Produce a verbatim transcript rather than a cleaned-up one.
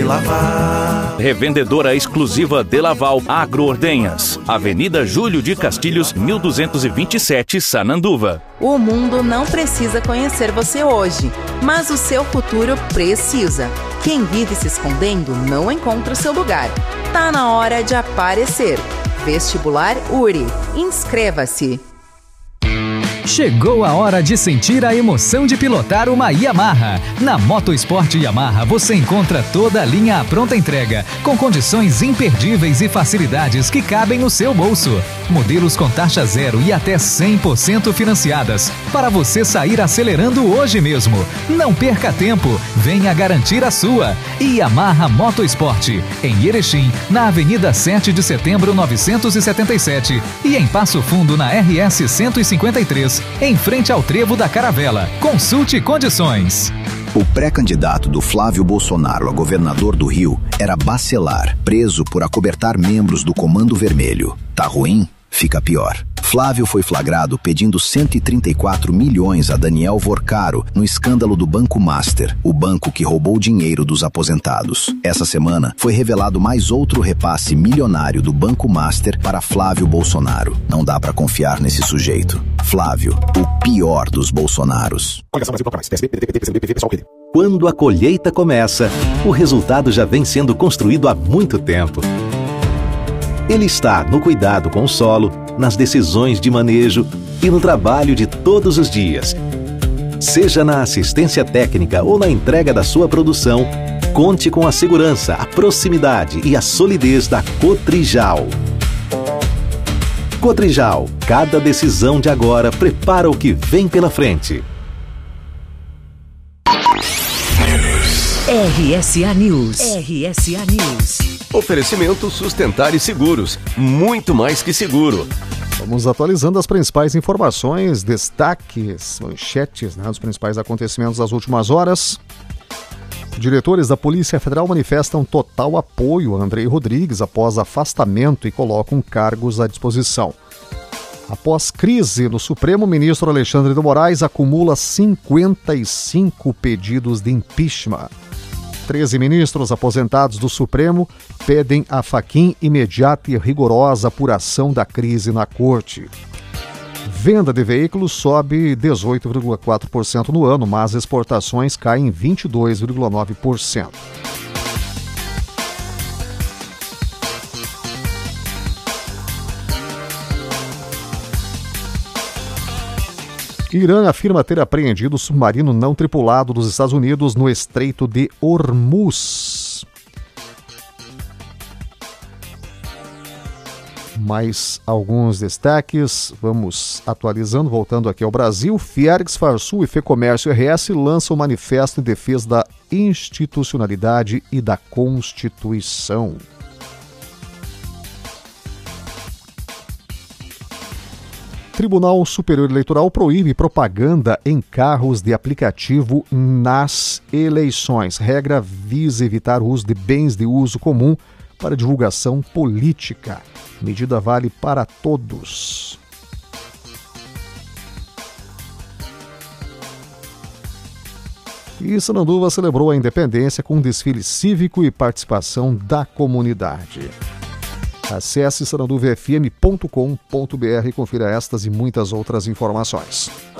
Delaval. Revendedora exclusiva Delaval Agroordenhas. Avenida Júlio de Castilhos, mil duzentos e vinte e sete, Sananduva. O mundo não precisa conhecer você hoje, mas o seu futuro precisa. Quem vive se escondendo não encontra o seu lugar. Tá na hora de aparecer. Vestibular U R I. Inscreva-se. Chegou a hora de sentir a emoção de pilotar uma Yamaha. Na Motosport Yamaha você encontra toda a linha à pronta entrega, com condições imperdíveis e facilidades que cabem no seu bolso. Modelos com taxa zero e até cem por cento financiadas, para você sair acelerando hoje mesmo. Não perca tempo, venha garantir a sua. Yamaha Motosport, em Erechim, na Avenida sete de Setembro novecentos e setenta e sete e em Passo Fundo na R S cento e cinquenta e três, em frente ao Trevo da Caravela. Consulte condições. O pré-candidato do Flávio Bolsonaro a governador do Rio era Bacelar, preso por acobertar membros do Comando Vermelho. Tá ruim? Fica pior. Flávio foi flagrado pedindo cento e trinta e quatro milhões a Daniel Vorcaro no escândalo do Banco Master, o banco que roubou dinheiro dos aposentados. Essa semana foi revelado mais outro repasse milionário do Banco Master para Flávio Bolsonaro. Não dá pra confiar nesse sujeito. Flávio, o pior dos Bolsonaros. Quando a colheita começa, o resultado já vem sendo construído há muito tempo. Ele está no cuidado com o solo, nas decisões de manejo e no trabalho de todos os dias. Seja na assistência técnica ou na entrega da sua produção, conte com a segurança, a proximidade e a solidez da Cotrijal. Cotrijal, cada decisão de agora prepara o que vem pela frente. R S A News. R S A News. Oferecimento Sustentar e Seguros. Muito mais que seguro. Vamos atualizando as principais informações, destaques, manchetes, né, dos principais acontecimentos das últimas horas. Diretores da Polícia Federal manifestam total apoio a Andrei Rodrigues após afastamento e colocam cargos à disposição. Após crise no Supremo, o ministro Alexandre de Moraes acumula cinquenta e cinco pedidos de impeachment. treze ministros aposentados do Supremo pedem a Fachin imediata e rigorosa apuração da crise na Corte. Venda de veículos sobe dezoito vírgula quatro por cento no ano, mas exportações caem vinte e dois vírgula nove por cento. Irã afirma ter apreendido o submarino não tripulado dos Estados Unidos no Estreito de Hormuz. Mais alguns destaques, vamos atualizando, voltando aqui ao Brasil. Fiergs, Farsul e Fecomércio R S lançam um manifesto em defesa da institucionalidade e da Constituição. Tribunal Superior Eleitoral proíbe propaganda em carros de aplicativo nas eleições. Regra visa evitar o uso de bens de uso comum para divulgação política. Medida vale para todos. E Sananduva celebrou a independência com um desfile cívico e participação da comunidade. Acesse sananduva f m ponto com ponto b r e confira estas e muitas outras informações.